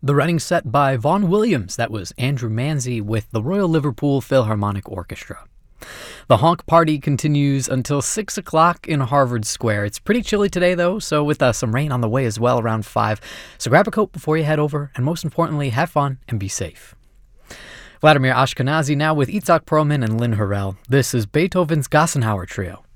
The running set by Vaughan Williams, that was Andrew Manzi with the Royal Liverpool Philharmonic Orchestra. The honk party continues until 6 o'clock in Harvard Square. It's pretty chilly today, though, so with some rain on the way as well around 5. So grab a coat before you head over, and most importantly, have fun and be safe. Vladimir Ashkenazy now with Itzhak Perlman and Lynn Harrell. This is Beethoven's Gassenhauer Trio.